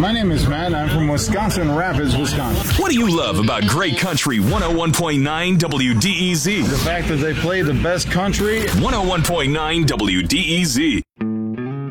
My name is Matt. I'm from Wisconsin Rapids, Wisconsin. What do you love about Great Country 101.9 WDEZ? The fact that they play the best country. 101.9 WDEZ.